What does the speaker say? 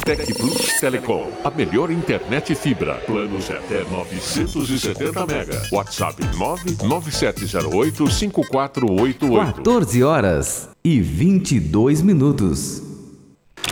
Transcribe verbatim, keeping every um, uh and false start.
Tec Plus Telecom, a melhor internet fibra. Planos até novecentos e setenta mega. WhatsApp nove nove sete zero oito cinco quatro oito oito. quatorze horas e vinte e dois minutos.